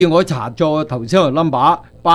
我查咗頭先個 number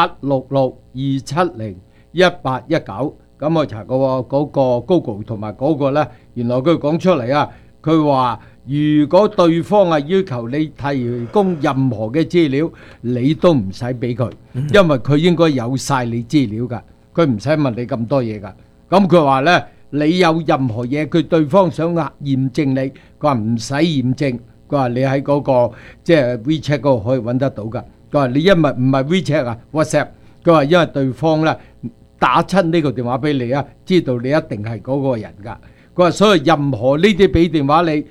866-270-1819，咁我查過嗰個 Google 同埋嗰個呢，原來佢講出嚟啊，佢話如果對方係要求你提供任何嘅資料，你都唔使俾佢，因為佢應該有晒你資料㗎，佢唔使問你咁多嘢㗎。咁佢話呢，你有任何嘢，佢對方想驗證你，佢話唔使驗證。佢話你喺嗰個即係 WeChat 嗰度可以揾得到㗎。佢話你因為唔係 WeChat 啊 WhatsApp，佢話因為對方咧打親呢個電話俾你啊，知道你一定係嗰個人㗎。佢話所以任何呢啲俾電話你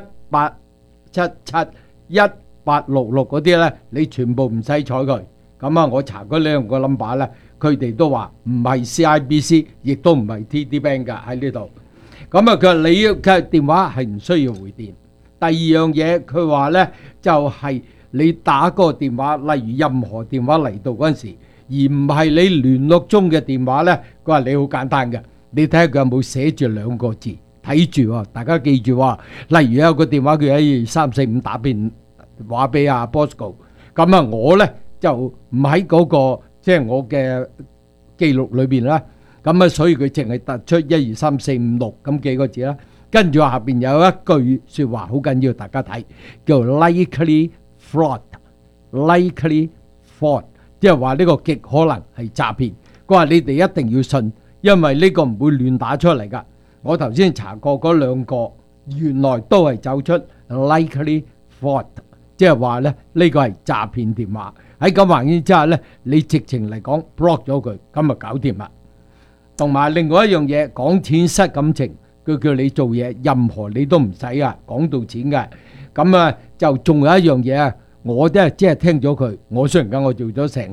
18771866嗰啲咧，你全部唔使睬佢。咁啊，我查嗰兩個 number 咧，佢哋都話唔係 CIBC， 亦都唔係 TD Bank 㗎喺呢度。咁啊，佢話你嘅電話係唔需要回電。第二樣嘢，佢話呢就係你打嗰個電話，例如任何電話嚟到嗰陣時，而唔係你聯絡中嘅電話呢。佢話你好簡單嘅，你睇下佢有冇寫住兩個字，睇住喎，大家記住喎。例如有個電話佢喺345打電話俾阿 Bosco， 咁啊我呢就唔喺嗰個即係我嘅記錄裏邊啦。咁啊，所以佢淨係突出12345咁幾個字啦。跟住下邊有一句説話好緊要，大家睇叫 likely fraud，likely fraud， 即係話呢個極可能係詐騙。佢話你哋一定要信，因為呢個唔會亂打出嚟㗎。我頭先查過嗰兩個，原來都係走出 likely fraud， 即係話咧呢個係詐騙電話。喺咁環境之下咧，你直情嚟講 block 咗佢，咁就搞掂啦。同埋另外一樣嘢，講錢失感情。佢叫你做嘢，任何你都唔使啊，講到錢嘅。咁啊，就仲有一樣嘢啊，我都係即係聽咗佢。我雖然講我做咗成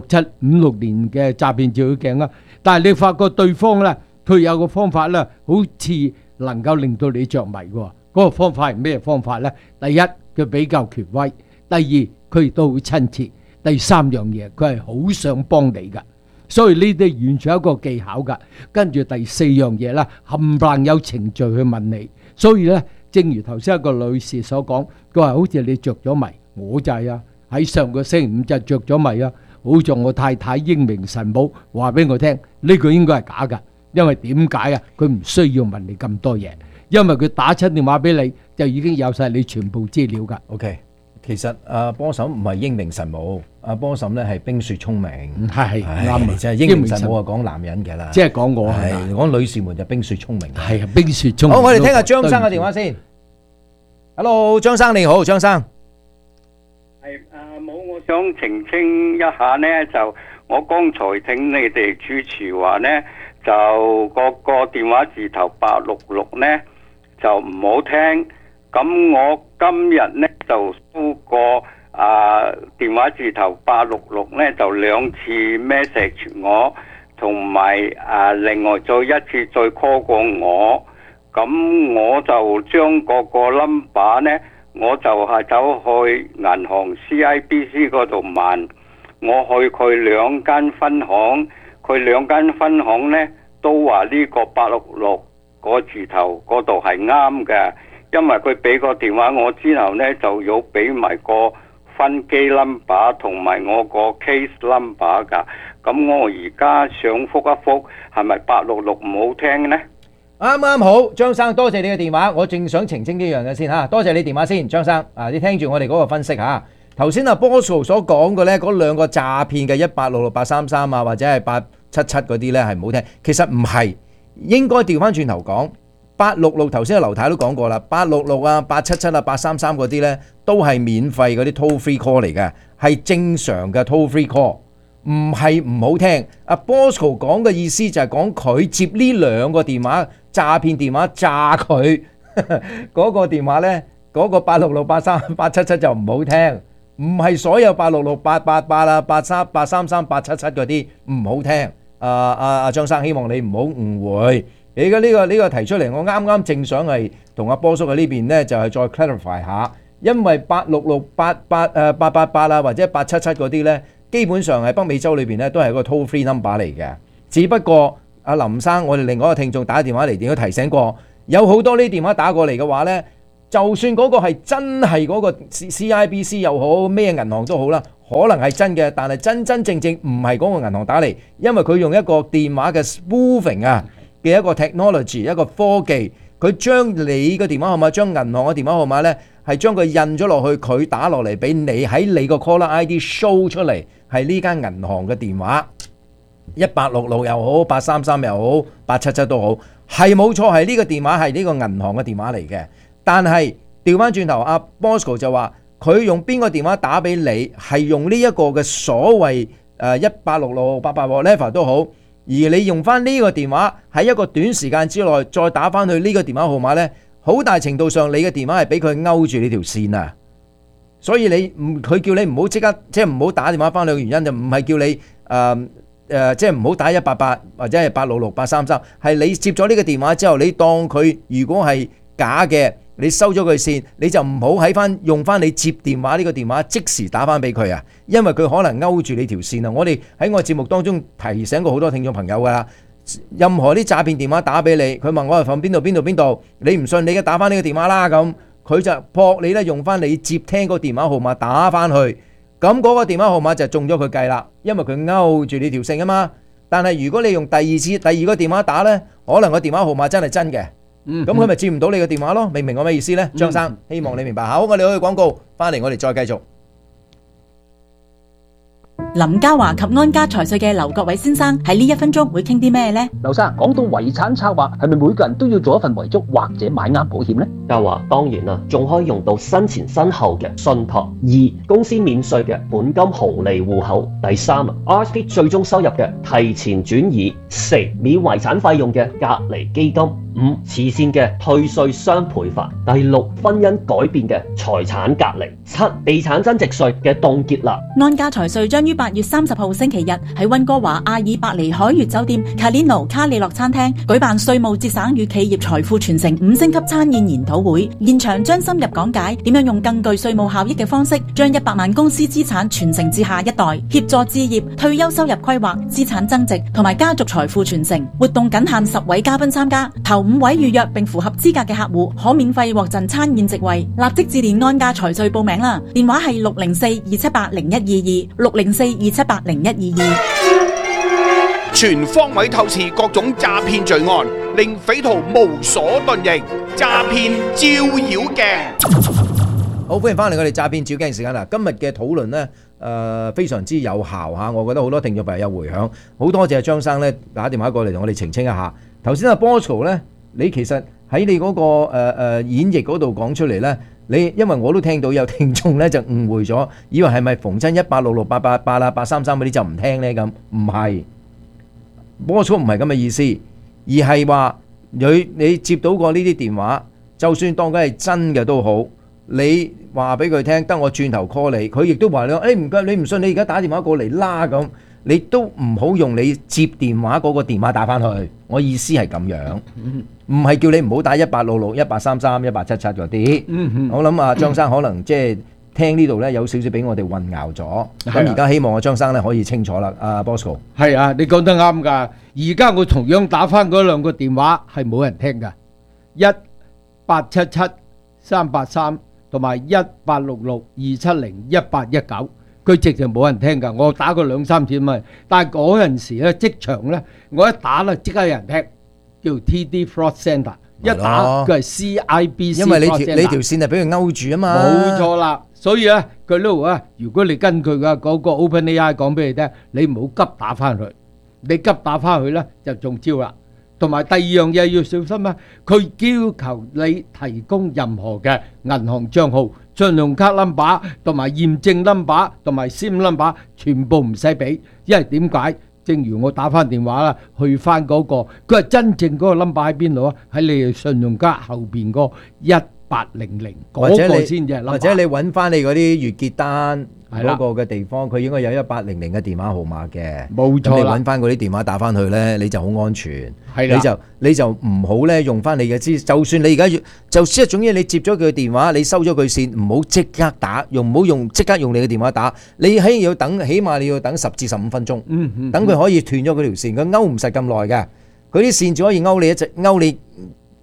5、6年嘅詐騙照妖鏡啦，但係你發覺對方咧，佢有個方法咧，好似能夠令到你着迷嘅。嗰個方法係咩方法咧？第一，佢比較權威；第二，佢亦都好親切；第三樣嘢，佢係好想幫你㗎。所以呢啲完全係一個技巧㗎。跟住第四樣嘢啦，冚唪唥有程序去問你。所以咧，正如頭先一個女士所講，佢話好似你着咗迷，我就係啊，喺上個星期五就着咗迷啊。好似我太太英明神武話俾我聽，呢個應該係假㗎。因為點解啊？佢唔需要問你咁多嘢，因為佢打親電話俾你，就已經有晒你全部資料㗎。 OK。其實波嬸唔係英明神武，波嬸咧係冰雪聰明， 係啱啊！ 即係英明神武係講男人嘅啦， 即係講我係講女士們就冰雪聰明。 係啊，冰雪聰明。 好，我哋聽下張生嘅電話先。Hello， 張生你好，張生。 係冇，我想澄清一下呢，就我剛才聽你哋主持話呢，就個電話字頭866呢就唔好聽。咁我今日呢就收過電話字頭866呢就2次 message 我，同埋另外再一次再 call 過我。咁我就將嗰個 number 呢，我就係走去銀行 CIBC 嗰度問，我去佢兩間分行，佢兩間分行呢都話呢個866個字頭嗰度係啱嘅。因為佢俾個電話我之後呢，就要俾埋個分機 number 同埋我個 case number 噶。咁我而家想覆一覆，係咪866唔好聽呢？ 啱啱好，張生多謝你嘅電話，我正想澄清呢樣嘅先嚇，多謝你電話先，張生你聽住我哋嗰個分析嚇。頭先Bosco 所講嘅呢，嗰兩個詐騙嘅1866833啊，或者係877嗰啲呢係唔好聽，其實唔係，應該調翻轉頭講。866頭先阿劉太都講過啦，866啊、877啊、833嗰啲呢都係免費嗰啲 toll free call 嚟嘅，係正常嘅 toll free call，唔係唔好聽。阿 Bosco 講嘅意思就係講佢接呢兩個電話詐騙電話詐佢嗰個電話呢，嗰個866、877就唔好聽，唔係所有866、888啊、833、877嗰啲唔好聽。張生希望你唔好誤會。你而家呢個提出嚟，我啱啱正想係同阿波叔喺呢邊呢，就係再 clarify 下，因為866、888啊或者877嗰啲呢，基本上係北美洲裏邊呢都係一個 toll free number 嚟嘅。只不過阿林生，我哋另外一個聽眾打電話嚟，點都提醒過，有好多呢電話打過嚟嘅話呢， 就算嗰個係真係嗰個 CIBC 又好，咩銀行都好啦，可能係真嘅，但係真真正正唔係嗰個銀行打嚟，因為佢用一個電話嘅 spoofing 嘅一個 technology 一個科技，佢將你嘅電話號碼，將銀行嘅電話號碼呢，係將佢印咗落去，佢打落嚟俾你喺你個 caller ID show 出嚟，係呢間銀行嘅電話，1866又好，833又好，877都好，係冇錯，係呢個電話係呢個銀行嘅電話嚟嘅。但係調翻轉頭，阿 Bosco 就話佢用邊個電話打俾你，係用呢一個嘅所謂186688 whatever 都好，而你用翻呢個電話喺一個短時間之內再打翻去呢個電話號碼呢，好大程度上你嘅電話係俾佢勾住呢條線啊！所以佢叫你唔好即刻即係唔好打電話翻去嘅原因就唔係叫你即係唔好打188或者係866、833，係你接咗呢個電話之後，你當佢如果係假嘅。你收咗佢線，你就唔好用翻你接電話呢個電話即時打翻俾佢啊，因為佢可能勾住你條線啊。我哋喺我節目當中提醒過好多聽眾朋友噶啦，任何啲詐騙電話打俾你，佢問我係from邊度，你唔信你嘅打翻呢個電話啦，咁佢就撲你咧用翻你接聽個電話號碼打翻去，咁嗰個電話號碼就中咗佢計啦，因為佢勾住你條線啊嘛。但係如果你用第二個電話打呢，可能個電話號碼真係真嘅。咁佢咪接唔到你嘅電話咯？明唔明我咩意思呢？張生，希望你明白。好，我哋去廣告，翻嚟我哋再繼續。 林嘉華及安家財稅嘅劉國偉先生喺呢1分鐘會傾啲咩呢？ 劉生，講到遺產策劃，係咪每個人都要做一份遺囑或者買啱保險呢？ 嘉華當然啦，仲可以用到生前身後嘅信託。2、公司免稅嘅本金紅利戶口。第3、RSP 最終收入嘅提前轉移。4、免遺產費用嘅隔離基金。5、慈善嘅退稅雙倍法。第6、婚姻改變嘅財產隔離。7、地產增值稅嘅凍結啦。 安家財稅將於8月30號星期日喺溫哥華阿爾伯尼海悅酒店卡列諾卡里諾餐廳舉辦稅務節省與企業財富傳承5星級餐宴研討會，現場將深入講解點樣用更具稅務效益嘅方式，將100萬公司資產傳承至下一代，協助置業、退休收入規劃、資產增值同埋家族財富傳承。活動僅限10位嘉賓參加，頭5位預約並符合資格嘅客戶可免費獲贈餐宴席位，立即致電安家財稅報名啦！電話係604-278-0122 604-278-0122。 全方位透視各種詐騙罪案，令匪徒無所遁形。詐騙照妖鏡。 好，歡迎翻嚟我哋詐騙照鏡時間啦！今日嘅討論呢，非常之有效嚇，我覺得好多聽眾朋友有回響，好多謝張生呢打電話過嚟同我哋澄清一下。頭先阿 Bosco 呢，你其實喺你嗰個演繹嗰度講出嚟呢，因為我都聽到有聽眾呢就誤會咗，以為係咪逢親1866888啊833嗰啲就唔聽呢？咁唔係，Bosco 唔係咁嘅意思，而係話你接到過呢啲電話，就算當佢係真嘅都好，你話俾佢聽，得我轉頭 call 你，佢亦都話你唔該，你唔信你而家打電話過嚟啦咁。你都唔好用你接電話嗰個電話打翻去，我意思係咁樣，唔係叫你唔好打1866、1833、1877嗰啲。我諗啊，張生可能即係聽呢度呢有少少俾我哋混淆咗。咁而家希望阿張生呢可以清楚啦。阿 Bosco， 係啊，你講得啱㗎。而家我同樣打翻嗰2個電話係冇人聽㗎，1877、383同埋1866、270、1819。佢直情冇人聽㗎，我打過2、3次咪，但係嗰陣時咧即場咧，我一打咧即刻有人聽，叫 TD Fraud Centre， 一打佢係 CIBC， 因為你條線係俾佢勾住啊嘛。 冇錯啦，所以咧佢呢度啊，如果你跟佢嘅嗰個 OpenAI 講俾你聽，你唔好急打翻去，你急打翻去咧就中招啦。同埋第2樣嘢要小心啊，佢要求你提供任何嘅銀行帳號、信用卡 number 同埋驗證 number 同埋 SIM number 全部唔使俾，因為點解？正如我打翻電話啦，去翻嗰個，佢係真正嗰個 number 喺邊度啊？喺你嘅信用卡後邊嗰1800嗰個先至係 number， 或者你揾翻你嗰啲月結單嗰個嘅地方，佢應該有1800嘅電話號碼嘅。 冇錯啦， 你揾翻嗰啲電話打翻去呢，你就好安全。 係啦， 你就唔好呢用翻你嘅資，就算你而家就算總之你接咗佢嘅電話，你收咗佢線，唔好即刻打，唔好用即刻用你嘅電話打，你要等，起碼你要等10至15分鐘，等佢可以斷咗嗰條線，佢勾唔實咁耐嘅，佢啲線只可以勾你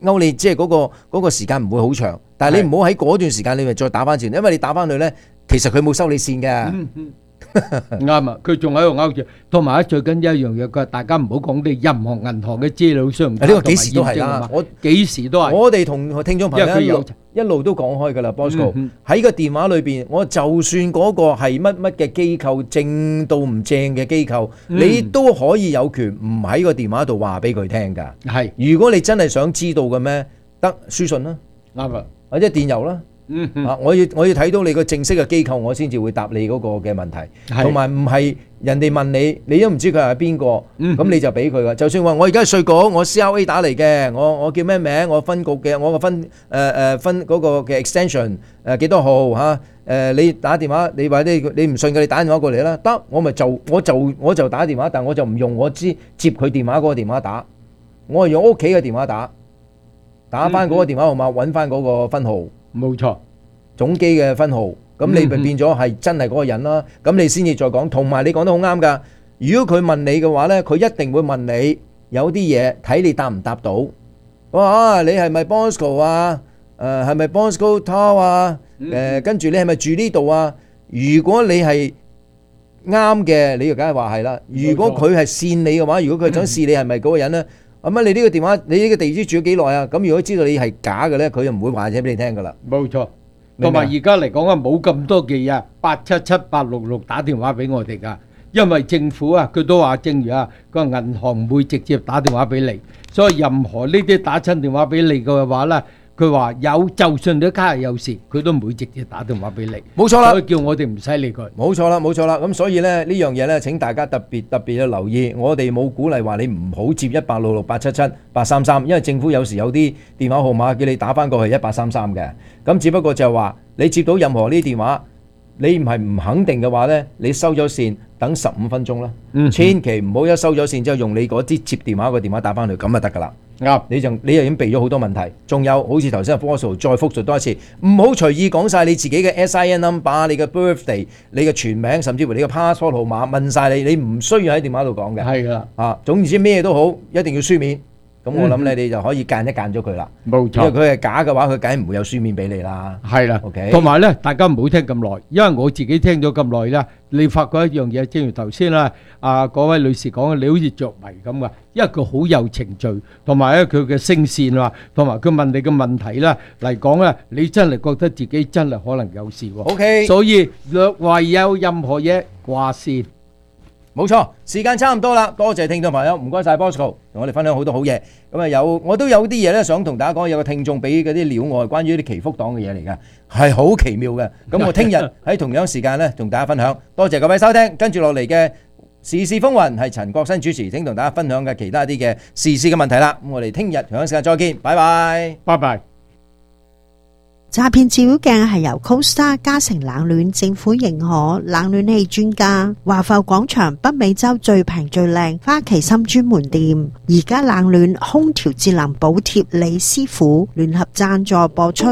勾你即係嗰個時間唔會好長，但係你唔好喺嗰段時間你咪再打翻轉，因為你打翻去咧，其實佢冇收你線嘅。 啱啊！佢仲喺度勾住，同埋最緊要一樣嘢，佢話大家唔好講你任何銀行嘅資料相關。 呢個幾時都係啦， 我幾時都係。 我哋同聽眾朋友一路都講開㗎啦 ，Bosco 喺個電話裏邊，我就算嗰個係乜嘅機構，正到唔正嘅機構，你都可以有權唔喺個電話度話俾佢聽㗎。 係， 如果你真係想知道嘅咩，得書信啦， 啱啊， 或者電郵啦。我要睇到你個正式嘅機構，我先至會答你嗰個嘅問題，同埋唔係人哋問你，你都唔知佢係邊個，咁你就俾佢噶。就算話我而家係稅局，我 CRA 打嚟嘅，我叫咩名，我分局嘅，我個分嗰個嘅 extension 幾多號嚇？你打電話，你話你唔信嘅，你打電話過嚟啦，得我就打電話，但我就唔用我接佢電話嗰個電話打，我係用屋企嘅電話打翻嗰個電話號碼，揾翻嗰個分號。 冇錯， 總機嘅分號，咁你咪變咗係真係嗰個人啦。咁你先至再講，同埋你講得好啱㗎。如果佢問你嘅話呢，佢一定會問你有啲嘢睇你答唔答到。哇！你係咪 Bosco 啊？係咪 Bosco Tower 啊？跟住你係咪住呢度啊？如果你係啱嘅，你就梗係話係啦。如果佢係線你嘅話，如果佢想試你係咪嗰個人呢？咁你呢個電話，你呢個地址住咗幾耐啊？咁如果知道你係假嘅咧，佢就唔會話嘢俾你聽噶啦。 冇錯，同埋而家嚟講啊，冇咁多嘅嘢，877-866打電話俾我哋噶，因為政府啊，佢都話正如啊，佢話銀行唔會直接打電話俾你，所以任何呢啲打親電話俾你嘅話咧。佢話有，就算你家下有事，佢都唔會直接打電話俾你。冇錯啦，所以叫我哋唔使理佢。冇錯啦，冇錯啦。咁所以咧呢樣嘢咧，請大家特別去留意。我哋冇鼓勵話你唔好接166-877-833，因為政府有時有啲電話號碼叫你打翻過去1833嘅。咁只不過就係話你接到任何呢啲電話，你唔係唔肯定嘅話咧，你收咗線，等15分鐘啦。千祈唔好一收咗線之後用你嗰支接電話個電話打翻去，咁就得㗎啦。你就已經避咗好多問題，仲有好似頭先阿 Bosco 再複述多一次，唔好隨意講晒你自己嘅 SIN number、你嘅 birthday、你嘅全名，甚至乎你嘅 passport 號碼，問晒你唔需要喺電話度講嘅。係啦，總之咩都好，一定要書面。咁我諗你就可以間咗佢啦。冇錯，因為佢係假嘅話，佢梗係唔會有書面俾你啦。係啦，OK。同埋咧，大家唔好聽咁耐，因為我自己聽咗咁耐啦，你發覺一樣嘢，正如頭先啦，嗰位女士講嘅，你好似着迷咁噶，因為佢好有程序，同埋咧佢嘅聲線啊，同埋佢問你嘅問題啦嚟講咧，你真係覺得自己真係可能有事喎。OK。所以若唯有任何嘢掛線。冇錯，時間差唔多啦，多謝聽眾朋友，唔該晒 Bosco 同我哋分享好多好嘢。咁啊我都有啲嘢咧想同大家講，有個聽眾俾嗰啲料我係關於啲祈福黨嘅嘢嚟㗎，係好奇妙嘅。咁我聽日喺同樣時間咧同大家分享。多謝各位收聽，跟住落嚟嘅時事風雲係陳國新主持，請同大家分享嘅其他啲嘅時事嘅問題啦。咁我哋聽日同樣時間再見，拜拜，拜拜。 詐騙照妖鏡係由 CoStar 嘉誠冷暖政府認可冷暖氣專家華埠廣場北美洲最平最靚花旗參專門店，而家冷暖空調節能補貼李師傅聯合贊助播出。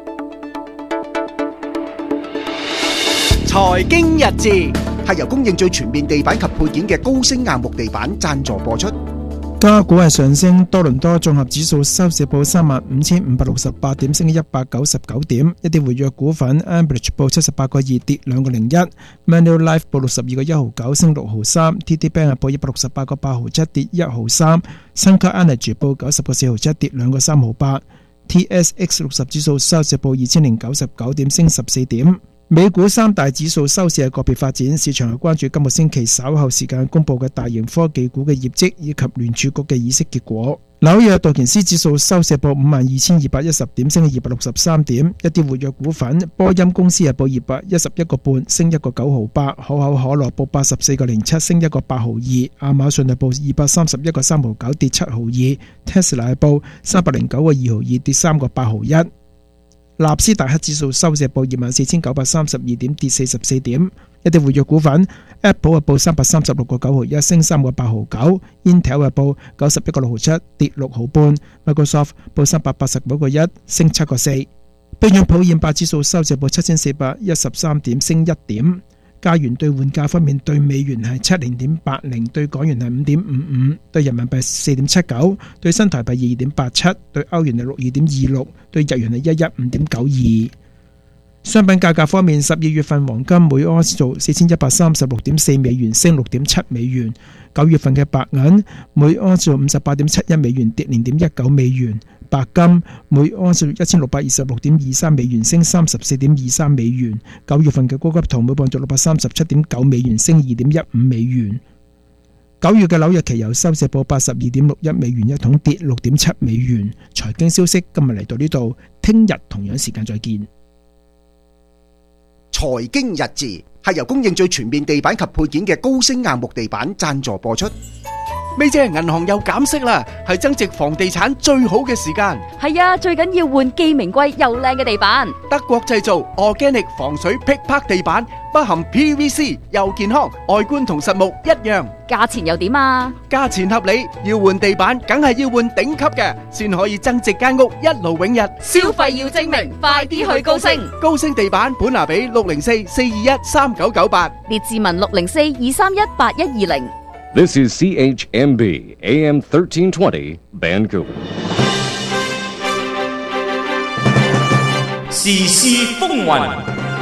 財經日誌係由供應最全面地板及配件嘅高升硬木地板贊助播出。 加股係上升，多倫多綜合指數收市報35,568點，升199點。一啲活躍股份 Ambridge 報78個2，跌2個01。Manulife 報62個1毫9，升6毫3。TD Bank 報168個8毫7，跌1毫3。Suncor Energy 報90個4毫7，跌2個3毫8。TSX 60指數收市報2099點，升14點。美股三大指數收市係個別發展，市場係關注今個星期稍後時間公佈嘅大型科技股嘅業績以及聯儲局嘅議息結果。紐約道瓊斯指數收市報52,210點，升263點。一啲活躍股份，波音公司係報211個半，升1個9毫8。可口可樂報84個07，升1個8毫2。亞馬遜係報231個3毫9，跌7毫2。Tesla 係報309個2毫2，跌3個8毫1。納斯達克指數收市報24,932點，跌44點。一啲活躍股份 ，Apple 係報336個9毫1，升3個8毫9。Intel 係報91個6毫7，跌6毫半。Microsoft 報389個1，升7個4。標準普爾500指數收市報7,413點，升1點。 加元兌換價方面，對美元係70.80，對港元係5.55，對人民幣4.79，對新台幣2.87，對歐元係62.26，對日元係115.92。商品價格方面，12月份黃金每盎司做4136.4美元，升6.7美元。9月份嘅白銀每盎司做58.71美元，跌0.19美元。白金每盎司1626.23美元，升34.23美元。9月份嘅高級銅每磅做637.9美元，升2.15美元。9月嘅紐約期油收市報82.61美元一桶，跌6.7美元。財經消息今日嚟到呢度，聽日同樣時間再見。 財經日誌係由供應最全面地板及配件嘅高升硬木地板贊助播出。 咪姐，銀行又減息啦，係增值房地產最好嘅時間。 係啊，最緊要換既名貴又靚嘅地板。 德國製造 Organic 防水劈拍地板，不含 PVC， 又健康，外觀同實木一樣。 價錢又點啊？ 價錢合理，要換地板梗係要換頂級嘅，先可以增值間屋一勞永逸。 消費要精明，快啲去高升。 高升地板本拿比604-421-3998， 列治文604-231-8120。 This is CHMB AM 1320 Vancouver。 時事風雲，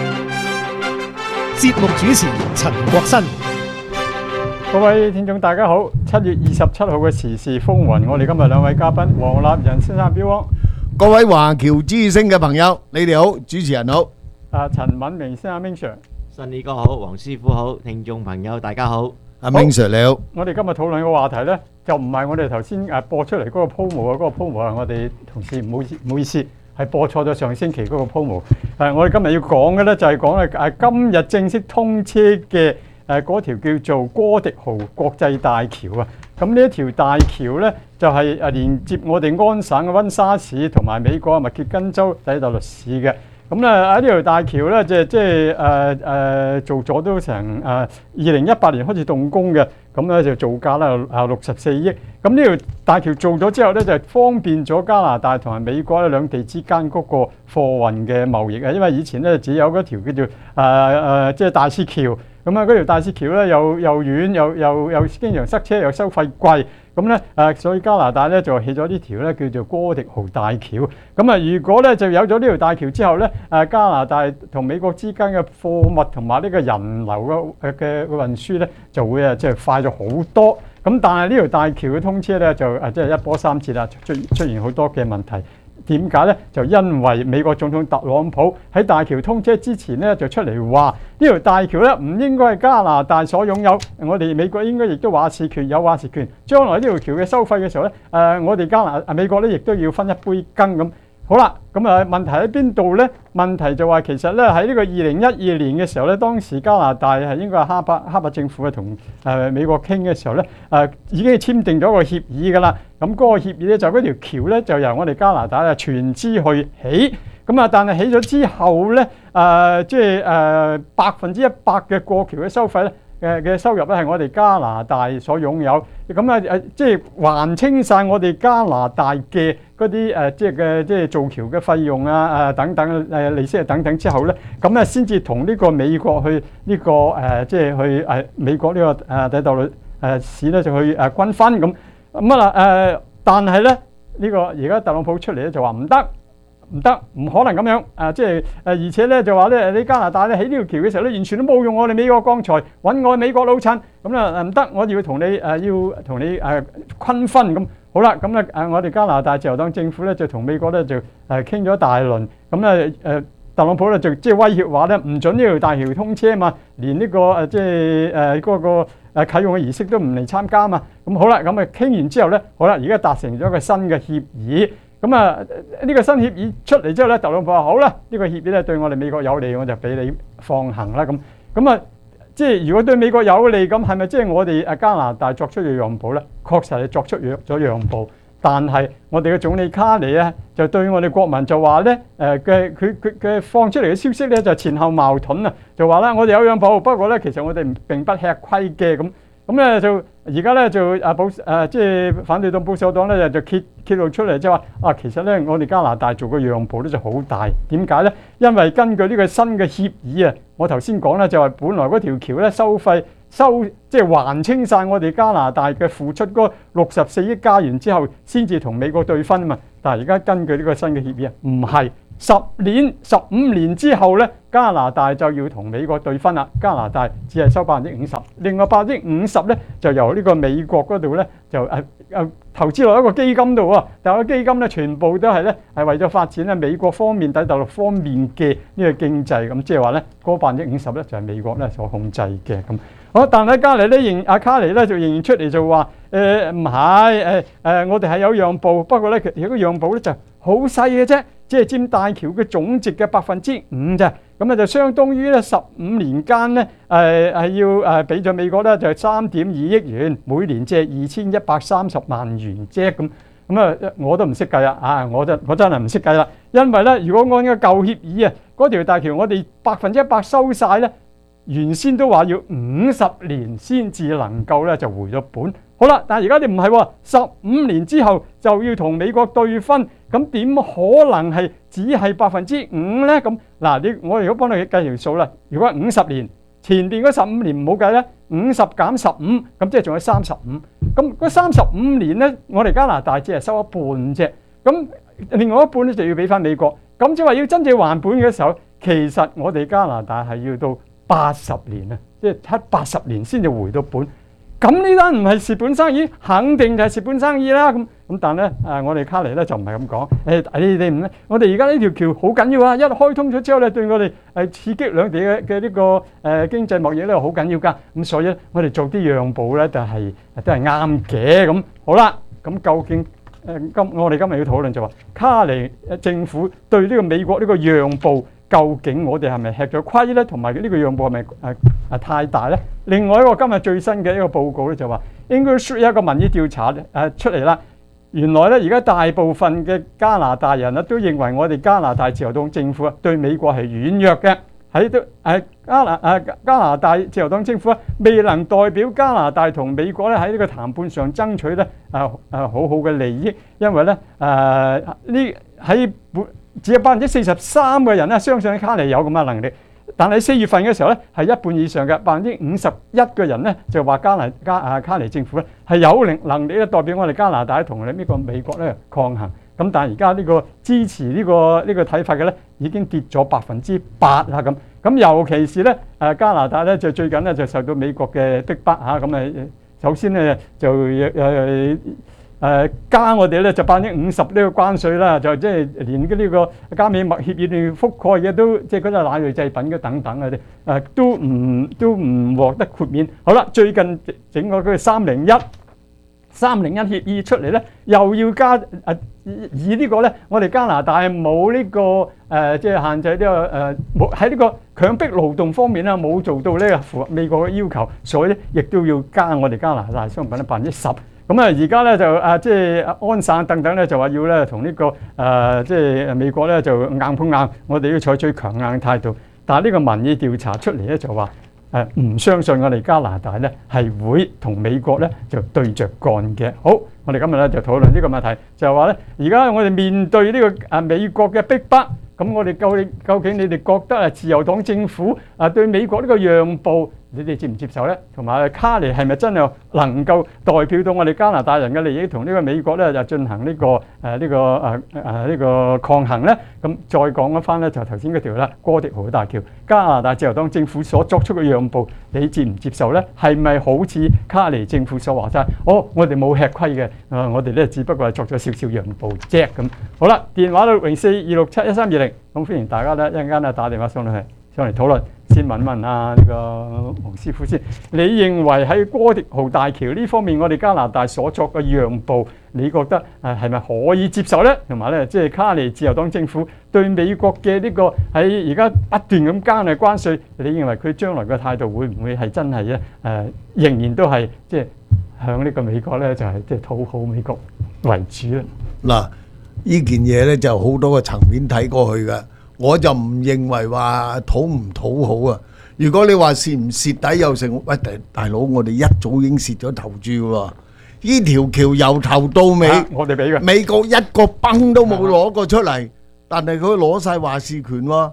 節目主持陳國新。 各位聽眾大家好，7月27號嘅時事風雲，我哋今日兩位嘉賓黃立仁先生標， 各位華僑之聲嘅朋友，你哋好，主持人好。 陳敏明先生 Ming Sir， 新宇哥好，黃師傅好，聽眾朋友大家好。 阿 Ming Sir 你好。 我哋今日討論嘅話題呢，就唔係我哋頭先播出嚟嗰個 promo 啊，嗰個 promo 係我哋同事唔好意思，係播錯咗上星期嗰個 promo。我哋今日要講嘅呢，就係講咧今日正式通車嘅嗰條叫做哥迪豪國際大橋啊。咁呢一條大橋呢，就係連接我哋安省嘅溫莎市同埋美國密歇根州底特律市嘅。咁咧喺呢條大橋咧，做咗都成2018年開始動工嘅，咁咧就造價咧64億。咁呢條大橋做咗之後咧，就方便咗加拿大同埋美國咧兩地之間嗰個貨運嘅貿易啊。因為以前咧只有嗰條叫做即係大使橋，咁啊嗰條大使橋咧又遠又經常塞車又收費貴。咁咧所以加拿大咧就起咗呢條咧叫做哥迪豪大橋。咁啊，如果咧就有咗呢條大橋之後咧，加拿大同美國之間嘅貨物同埋呢個人流嘅運輸咧，就會即係快咗好多。咁但係呢條大橋嘅通車咧，就即係一波三折啦，出現好多嘅問題。點解呢？就因為美國總統特朗普喺大橋通車之前呢，就出嚟話呢條大橋咧唔應該係加拿大所擁有，我哋美國應該亦都話事權有話事權。將來呢條橋嘅收費嘅時候咧，我哋美國咧亦都要分一杯羹咁。好啦，咁問題喺邊度呢？問題就話其實咧喺呢個2012年嘅時候咧，當時加拿大係應該係哈柏政府同美國傾嘅時候咧，已經簽訂咗個協議㗎啦。咁嗰個協議咧就嗰條橋咧就由我哋加拿大全資去起。咁但係起咗之後咧，即係100%嘅過橋嘅收費咧。嘅收入咧係我哋加拿大所擁有，咁即係還清晒我哋加拿大嘅嗰啲即係做橋嘅費用等等利息等等之後咧，咁先至同呢個美國去呢個即係去美國呢個底特律市咧就去均分咁但係咧呢個而家特朗普出嚟咧就話唔得。唔得，唔可能咁樣而且咧就話咧，你加拿大咧起呢條橋嘅時候咧，完全都冇用我哋美國鋼材，揾我美國老襯，咁唔得，我要同你均分咁。好啦，咁我哋加拿大自由黨政府咧就同美國咧就傾咗大輪，咁特朗普咧就即係威脅話咧唔準呢條大橋通車嘛，連呢個嗰個啟用嘅儀式都唔嚟參加嘛。咁好啦，咁傾完之後咧，好啦，而家達成咗一個新嘅協議。咁呢個新協議出嚟之後咧，特朗普話好啦，呢個協議咧對我哋美國有利，我就俾你放行啦。咁即係如果對美國有利，咁係咪即係我哋加拿大作出咗讓步咧？確實係作出咗讓步，但係我哋嘅總理卡尼咧就對我哋國民就話咧佢放出嚟嘅消息咧就前後矛盾啊，就話咧我哋有讓步，不過咧其實我哋並不吃虧嘅咁咧就而家咧就即係反對黨保守黨咧就揭露出嚟，即係話其實咧我哋加拿大做個讓步咧就好大。點解咧？因為根據呢個新嘅協議啊， 我頭先講咧就係本來嗰條橋咧即係還清晒我哋加拿大嘅付出嗰64億加元之後，先至同美國對分啊嘛。但係而家根據呢個新嘅協議啊，唔係15年之後咧，加拿大就要同美國對分啦。加拿大只係收50%，另外50%咧就由呢個美國嗰度咧就投資落一個基金度喎。但係個基金咧全部都係咧係為咗發展咧美國方面、大陸方面嘅呢個經濟，咁即係話咧嗰50%咧就係美國咧所控制嘅咁。好，但係卡尼咧阿卡尼咧就仍然出嚟就話唔係我哋係有讓步，不過咧其實個讓步咧就好細嘅啫，只係佔大橋嘅總值嘅5%啫。咁啊就相當於咧15年間咧係要俾咗美國咧就係3.2億元，每年即係2130萬元啫咁。咁啊我都唔識計啦我真係唔識計啦，因為咧如果按個舊協議啊，嗰條大橋我哋100%收晒咧。原先都話要50年先至能夠咧就回咗本，好啦，但係而家你唔係喎，15年之後就要同美國對分，咁點可能係只係5%咧？咁嗱，我如果幫你計條數啦，如果50年前邊嗰15年唔好計咧，50減15，咁即係仲有35，咁嗰35年咧，我哋加拿大只係收一半啫，咁另外一半咧就要俾翻美國，咁即係話要真正還本嘅時候，其實我哋加拿大係要到80年啊，即係70-80年先至回到本。咁呢單唔係蝕本生意，肯定就係蝕本生意啦。咁但係咧，我哋卡尼咧就唔係咁講。你哋唔咧，我哋而家呢條橋好緊要啊！一開通咗之後咧，對我哋刺激兩地嘅呢個經濟貿易咧好緊要㗎。咁所以咧，我哋做啲讓步咧都係啱嘅。咁好啦，咁究竟我哋今日要討論就話卡尼政府對呢個美國呢個讓步。究竟我哋係咪吃咗虧咧？同埋呢個讓步係咪太大咧？另外一個今日最新嘅一個報告咧就話，應該有一個民意調查出嚟啦。原來咧而家大部分嘅加拿大人咧都認為我哋加拿大自由黨政府對美國係軟弱嘅，喺加拿大自由黨政府未能代表加拿大同美國咧喺呢個談判上爭取咧好好嘅利益，因為咧只有43%嘅人咧相信卡尼有咁嘅能力，但係4月份嘅時候咧係一半以上嘅51%嘅人咧就話卡尼政府咧係有能力咧代表我哋加拿大同呢個美國咧抗衡。咁但係而家呢個支持呢個睇法嘅咧已經跌咗8%啦咁。咁尤其是咧加拿大咧就最近咧就受到美國嘅逼迫嚇，咁首先咧就加我哋咧就50%呢個關稅啦，就即係連呢個加美貿協議裏覆蓋嘅都即係嗰啲奶類製品嘅等等嗰啲都唔獲得豁免。好啦，最近整個嗰個301協議出嚟咧，又要加以呢個咧，我哋加拿大冇呢個即係限制呢個冇喺呢個強迫勞動方面啦，冇做到呢個符合美國嘅要求，所以咧亦都要加我哋加拿大商品咧10%。咁而家咧就即係安省等等咧就話要咧同呢個即係美國咧就硬碰硬，我哋要採取強硬態度。但係呢個民意調查出嚟咧就話唔相信我哋加拿大咧係會同美國咧就對着幹嘅。好，我哋今日咧就討論呢個問題，就係話咧而家我哋面對呢個美國嘅逼迫，咁我哋究竟你哋覺得自由黨政府對美國呢個讓步，你哋接唔接受咧？同埋卡尼係咪真係能夠代表到我哋加拿大人嘅利益，同呢個美國咧就進行呢個抗衡咧？咁再講一翻咧，就頭先嗰條啦，哥迪豪大橋，加拿大自由黨政府所作出嘅讓步，你接唔接受咧？係咪好似卡尼政府所話齋？我哋冇吃虧嘅，我哋咧只不過係作咗少少讓步啫咁。好啦，電話604-267-1320，咁歡迎大家咧一陣間咧打電話上嚟討論。先問問呢個黃師傅先，你認為喺哥迪豪大橋呢方面，我哋加拿大所作嘅讓步，你覺得係咪可以接受咧？同埋咧，即係卡尼自由黨政府對美國嘅呢個喺而家不斷咁加嘅關稅，你認為佢將來嘅態度會唔會係真係咧？仍然都係即係向呢個美國咧，就係即係討好美國為主咧？ 嗱，呢件嘢咧就好多個層面睇過去嘅。我就唔認為話討唔討好啊！如果你話蝕唔蝕底又成，喂大佬，我哋一早已經蝕咗頭注喎。呢條橋由頭到尾， 我哋俾嘅美國一個崩都冇攞過出嚟，但係佢攞晒話事權喎。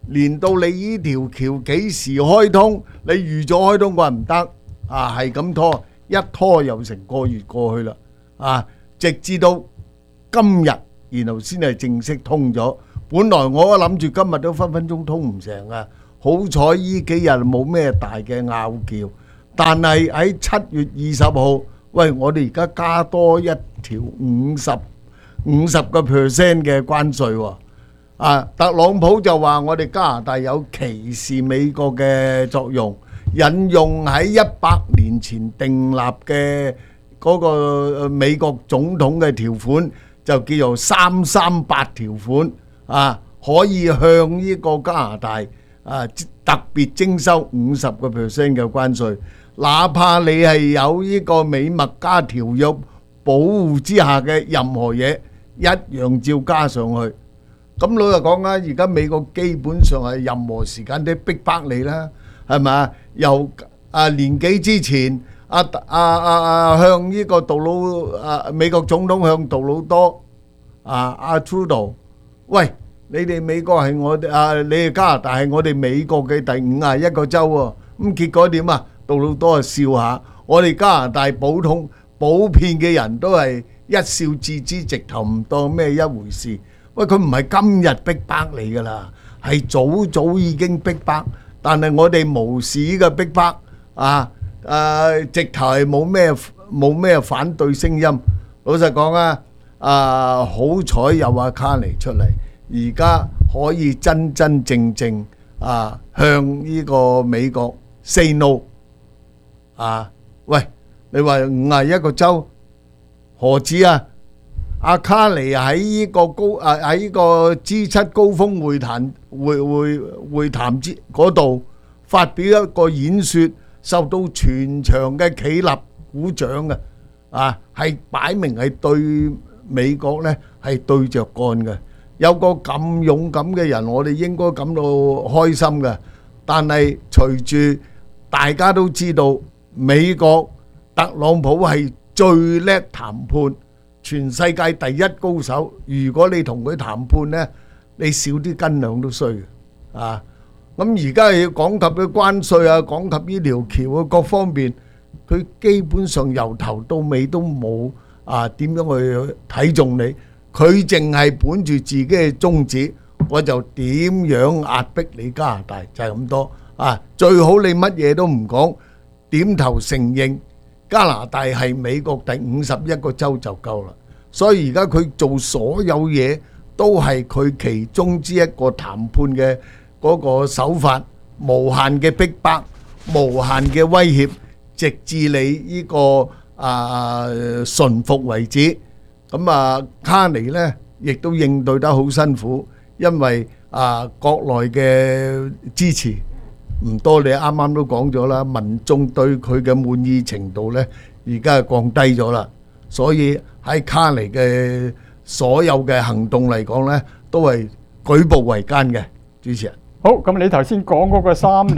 連到你呢條橋幾時開通，你預咗開通佢話唔得啊，係咁拖，一拖又成個月過去啦啊，直至到今日，然後先係正式通咗。本來我諗住今日都分分鐘通唔成啊，好彩呢幾日冇咩大嘅拗撬，但係喺7月20號，喂，我哋而家加多一條50% 嘅關稅喎。啊，特朗普就話我哋加拿大有歧視美國嘅作用，引用喺100年前訂立嘅嗰個美國總統嘅條款，就叫做338條款，啊，可以向呢個加拿大啊特別徵收50% 嘅關稅，哪怕你係有呢個美墨加條約保護之下嘅任何嘢，一樣照加上去。咁老實講啊，而家美國基本上係任何時間都逼迫你啦，係咪啊？由年幾之前，向呢個美國總統向杜魯多Trudeau， 喂，你哋美國係我哋你哋加拿大係我哋美國嘅第51個州喎，咁結果點啊？杜魯多笑下，我哋加拿大普遍嘅人都係一笑置之，直頭唔當咩一回事。喂，佢唔係今日逼迫你噶啦，係早已經逼迫，但係我哋無視嘅逼迫直頭係冇咩反對聲音。老實講啊，好彩有阿卡尼出嚟，而家可以真真正正向呢個美國 say no 喂，你話51個州何止啊？阿卡尼喺呢個G7高峰會談嗰度發表一個演說，受到全場嘅起立鼓掌嘅，係擺明係對美國呢係對着幹嘅。有個咁勇敢嘅人，我哋應該感到開心嘅。但係隨住大家都知道，美國特朗普係最叻談判，全世界第一高手。如果你同佢談判呢，你少啲斤兩都衰嘅。咁而家要講及嘅關稅啊，講及呢條橋啊，各方面，佢基本上由頭到尾都冇點樣去睇中你。佢淨係本住自己嘅宗旨，我就點樣壓迫你加拿大，就係咁多。最好你乜嘢都唔講，點頭承認加拿大係美國第51個州就夠啦。所以而家佢做所有嘢都係佢其中之一個談判嘅嗰個手法，無限嘅逼迫，無限嘅威脅，直至你呢個順服為止。咁卡尼呢亦都應對得好辛苦，因為國內嘅支持唔多，你啱啱都講咗啦，民眾對佢嘅滿意程度呢而家係降低咗啦，所以喺卡尼嘅所有嘅行動嚟講呢，都係舉步維艱嘅。主持人， 好，咁你頭先講嗰個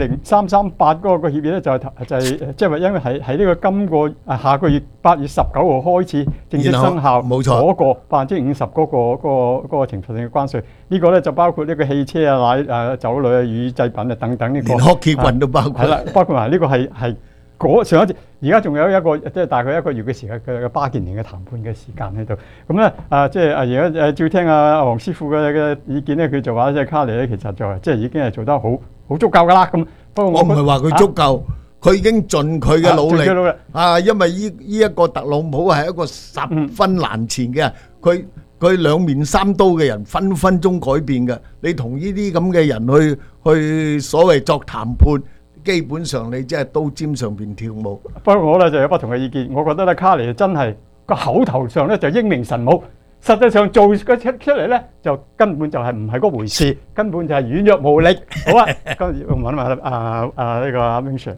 338嗰個協議咧，就係即係話因為係呢個今個下個月8月19號開始正式生效，冇錯嗰個50%嗰個懲罰性嘅關稅，呢個咧就包括呢個汽車啊、奶酒類啊、乳製品啊等等呢個， 連 hockey 棍都包括。 係啦，包括埋呢個係上一次，而家仲有一個即係大概1個月嘅時間嘅巴建年嘅談判嘅時間喺度。咁咧即係而家照聽黃師傅嘅意見咧，佢就話即係卡尼咧其實就係即係已經係做得好足夠㗎啦。咁不過我唔係話佢足夠，佢已經盡佢嘅努力因為呢一個特朗普係一個十分難纏嘅，佢兩面三刀嘅人，分分鐘改變嘅。你同呢啲咁嘅人去所謂作談判，基本上你即係刀尖上邊跳舞。 不過我咧就有不同嘅意見，我覺得咧卡尼真係個口頭上咧就英明神武，實際上做出嚟咧就根本就係唔係嗰回事，根本就係軟弱無力。好啊，今日我問下呢個阿 Vincent，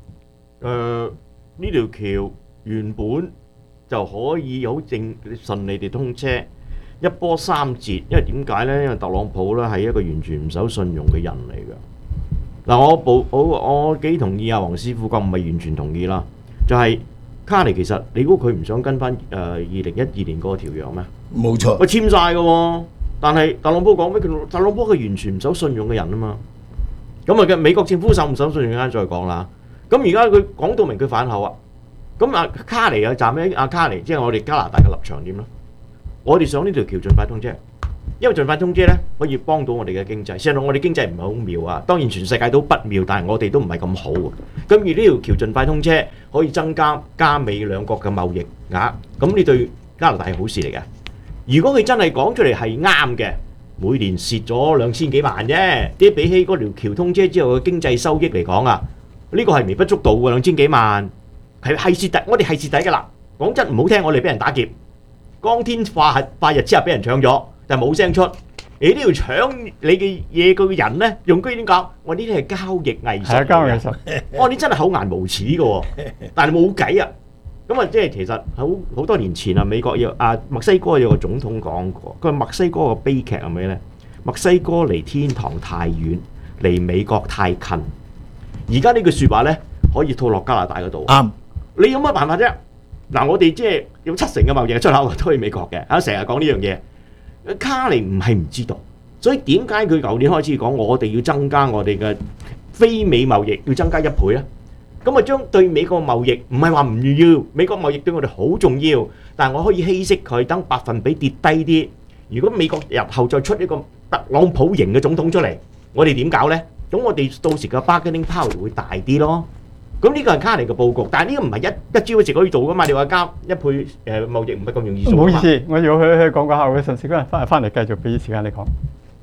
呢條橋原本就可以好順利地通車，一波三折。因為點解咧？因為特朗普咧係一個完全唔守信用嘅人嚟㗎。嗱，我幾同意黃師傅講，唔係完全同意啦。就係卡尼其實你估佢唔想跟翻2012年嗰個條約咩？ 冇錯， 簽晒㗎喎。 但係特朗普講咩？特朗普係完全唔守信用嘅人啊嘛。咁啊嘅美國政府守唔守信用啱再講啦。咁而家佢講到明佢反口啊。咁啊卡尼啊站喺卡尼，即係我哋加拿大嘅立場點咧？我哋想呢條橋盡快通車，因為盡快通車咧可以幫到我哋嘅經濟。事實上我哋經濟唔係好妙啊，當然全世界都不妙，但係我哋都唔係咁好。咁而呢條橋盡快通車，可以增加美兩國嘅貿易額，咁呢對加拿大係好事嚟嘅。如果佢真係講出嚟係啱嘅，每年蝕咗2000幾萬啫，啲比起嗰條橋通車之後嘅經濟收益嚟講啊，呢個係微不足道嘅2000幾萬，係蝕底，我哋係蝕底㗎啦。講真唔好聽，我哋俾人打劫，光天化日之下俾人搶咗，但係冇聲出。你都要搶你嘅嘢嘅人咧，用居點講？我呢啲係交易藝術。係啊，交易藝術。我你真係厚顏無恥嘅喎，但係冇計啊！咁啊，即係其實好多年前啊，美國墨西哥有個總統講過，佢話墨西哥個悲劇係咩咧？墨西哥離天堂太遠，離美國太近。而家呢句説話咧，可以套落加拿大嗰度。啱。你有乜辦法啫？嗱，我哋即係有70%嘅貿易出口都去美國嘅，成日講呢樣嘢。卡尼唔係唔知道，所以點解佢舊年開始講我哋要增加我哋嘅非美貿易要增加1倍咧？咁啊將對美國貿易唔係話唔要，美國貿易對我哋好重要，但係我可以稀釋佢，等百分比跌低啲。如果美國日後再出一個特朗普型嘅總統出嚟，我哋點搞咧？咁我哋到時嘅 bargaining power 會大啲咯。咁呢個係卡尼嘅佈局，但係呢個唔係一朝一夕可以做噶嘛？你話加1倍貿易唔係咁容易做。唔好意思， 我要去講個客戶嘅信息，嗰陣翻嚟繼續俾時間你講。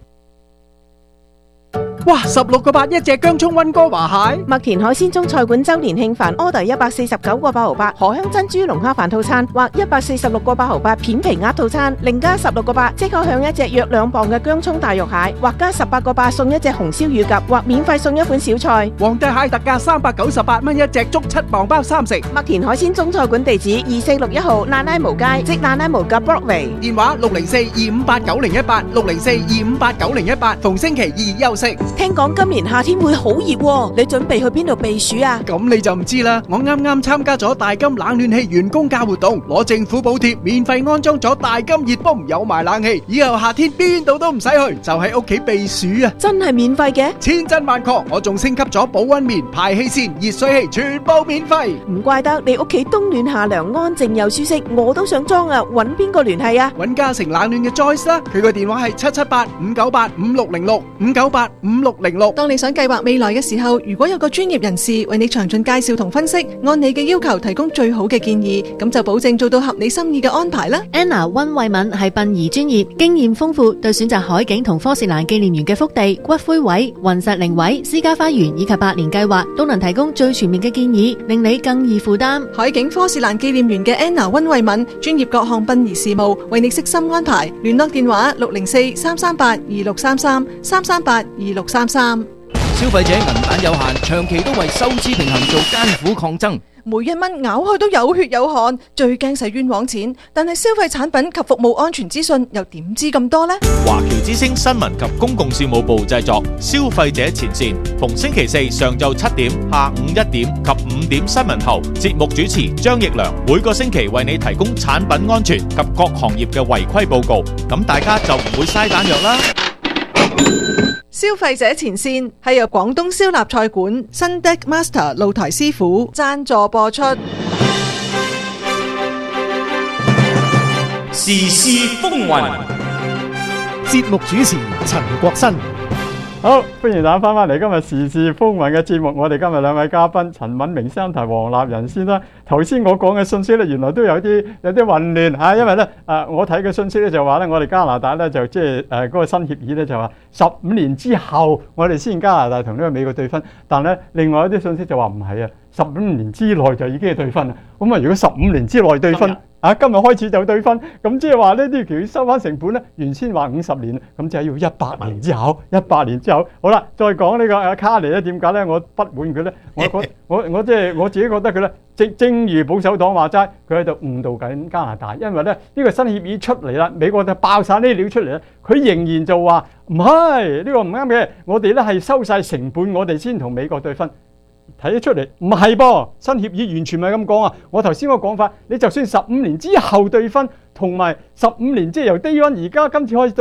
哇！16個8一隻姜葱溫哥華蟹， 麥田海鮮中菜館周年慶飯 order 149個8毫8，荷香珍珠龍蝦飯套餐或146個8毫8片皮鴨套餐，另加16個8即可享一隻約2磅嘅姜葱大肉蟹，或加18個8送一隻紅燒乳鴿，或免費送一款小菜。 皇帝蟹特價398蚊一隻，足7磅包3食。 麥田海鮮中菜館地址2461號那拉無街，即那拉無嘅 Broadway。 電話604-258-9018 604-258-9018，逢星期2休息。 聽講今年夏天會好熱喎，你準備去邊度避暑啊？ 咁你就唔知啦。我啱啱參加咗大金冷暖氣員工價活動，攞政府補貼，免費安裝咗大金熱泵，有埋冷氣，以後夏天邊度都唔使去，就喺屋企避暑啊！ 真係免費嘅？ 千真萬確，我仲升級咗保溫棉、排氣扇、熱水器，全部免費。 唔怪得你屋企冬暖夏涼，安靜又舒適，我都想裝啊！揾邊個聯繫啊？ 揾嘉誠冷暖嘅 Joyce 啦，佢個電話係778-598-5606 598-5606。 當你想計劃未來嘅時候，如果有個專業人士為你詳盡介紹同分析，按你嘅要求提供最好嘅建議，咁就保證做到合你心意嘅安排啦。 Anna 溫慧敏係殯儀專業，經驗豐富，對選擇海景同科士蘭紀念園嘅福地、骨灰位、雲石靈位、私家花園以及百年計劃，都能提供最全面嘅建議，令你更易負擔。 海景科士蘭紀念園嘅 Anna 溫慧敏，專業各項殯儀事務，為你悉心安排。聯絡電話604-338-2633 338-2633。 消費者銀彈有限，長期都為收支平衡做艱苦抗爭。 每一蚊咬開都有血有汗，最驚使冤枉錢。但係消費產品及服務安全資訊又點知咁多呢？ 華僑之聲新聞及公共事務部製作，消費者前線，逢星期四上晝7點、下午1點及5點新聞後，節目主持張奕良每個星期為你提供產品安全及各行業嘅違規報告，咁大家就唔會嘥彈藥啦。 消費者前線係由廣東燒臘菜館新 Deck Master 露台師傅贊助播出。 時事風雲， 節目主持陳國新。 好，歡迎大家翻返嚟今日時事風雲嘅節目。我哋今日兩位嘉賓陳敏明先生同黃立仁先生。頭先我講嘅信息咧，原來都有啲混亂嚇，因為咧我睇嘅信息咧就話咧，我哋加拿大咧就即係嗰個新協議咧就話15年之後我哋先加拿大同呢個美國對分，但咧另外一啲信息就話唔係啊，15年之內就已經係對分啦。咁啊，如果15年之內對分，今日開始就對分，咁即係話呢啲條要收翻成本咧，原先話50年，咁就係要100年之後，100年之後。好啦，再講呢個卡尼咧，點解咧我不滿佢咧？我即係我自己覺得佢咧，正如保守黨話齋，佢喺度誤導緊加拿大，因為咧呢個新協議出嚟啦，美國就爆晒呢啲料出嚟咧，佢仍然就話唔係呢個唔啱嘅，我哋咧係收晒成本，我哋先同美國對分。睇得出嚟唔係噃，新協議完全唔係咁講啊！我頭先個講法，你就算15年之後對分，同埋15年即係由低溫而家今次開始對分，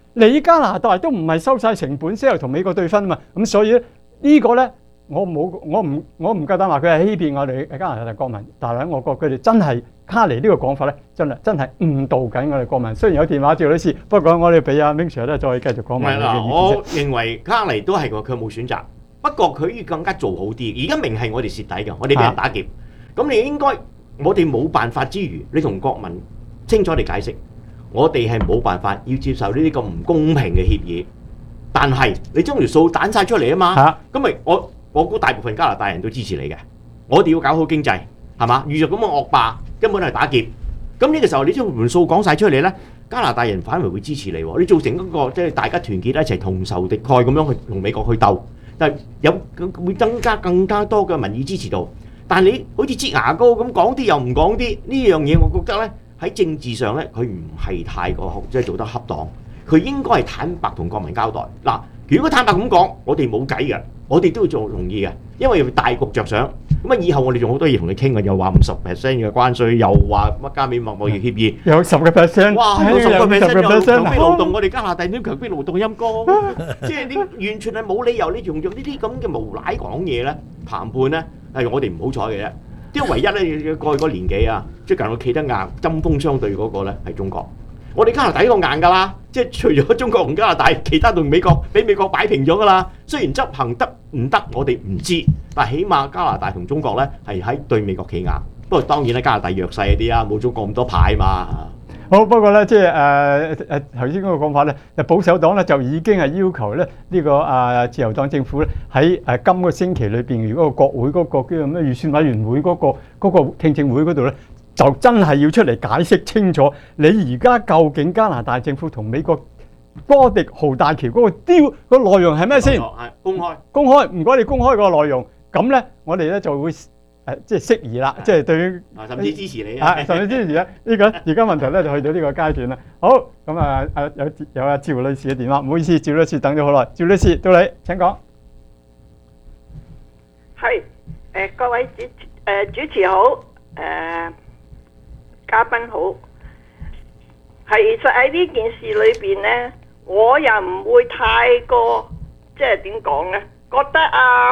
你加拿大都唔係收晒成本先係同美國對分啊嘛，咁所以咧呢個咧我唔夠膽話佢係欺騙我哋加拿大國民，但係咧我覺得佢哋真係卡尼呢個講法咧，真係誤導緊我哋國民。雖然有電話趙女士，不過我哋俾阿 Ming Sir 咧再繼續講埋唔係啦，我認為卡尼都係佢冇選擇，不過佢要更加做好啲。而家明係我哋蝕底嘅，我哋俾人打劫，咁你應該我哋冇辦法之餘，你同國民清楚地解釋，我哋係冇辦法要接受呢啲咁唔公平嘅協議。但係你將條數彈晒出嚟啊嘛，咁咪我估大部分加拿大人都支持你嘅。我哋要搞好經濟，係嘛？遇着咁嘅惡霸，根本係打劫。咁呢個時候你將盤數講晒出嚟咧，加拿大人反而會支持你喎。你造成一個即係大家團結一齊同仇敵愾咁樣去同美國去鬥，但係會增加更加多嘅民意支持度。但係你好似擠牙膏咁講啲又唔講啲，呢樣嘢我覺得咧喺政治上咧佢唔係太過即係做得恰當。佢應該係坦白同國民交代。嗱，如果坦白咁講，我哋冇計嘅，我哋都要做同意嘅，因為要大局着想。咁啊，以後我哋仲好多嘢同你傾嘅，又話50% 嘅關稅，又話乜加美貿易協議， 有10%， 哇，有10%又強迫勞動，我哋加拿大點強迫勞動陰公？即係你完全係冇理由，你用呢啲咁嘅無賴講嘢咧，談判咧係我哋唔好彩嘅啫。因為唯一咧過去嗰年幾啊，最近我企得硬針鋒相對嗰個咧係中國。我哋加拿大呢個硬㗎啦，即係除咗中國同加拿大，其他同美國俾美國擺平咗㗎啦。雖然執行得唔得，我哋唔知，但係起碼加拿大同中國咧係喺對美國企硬。不過當然咧，加拿大弱勢啲啊，冇中國咁多牌嘛。 好，不過咧，即係頭先嗰個講法咧，保守黨咧就已經係要求咧呢個自由黨政府咧喺今個星期裏邊，如果個國會嗰個叫做咩預算委員會嗰個聽證會嗰度咧，就真係要出嚟解釋清楚，你而家究竟加拿大政府同美國波迪豪大橋嗰個 deal 個內容係咩先？ 公開， 唔該你公開個內容，咁咧我哋咧就會即係適宜啦，即係對於甚至支持你甚至支持咧。呢個而家問題咧就去到呢個階段啦。好，咁有阿趙女士嘅電話，唔好意思，趙女士等咗好耐。趙女士到你請講。 係各位主持好，嘉賓好。其實喺呢件事裏邊呢，我又唔會太過即係點講呢？覺得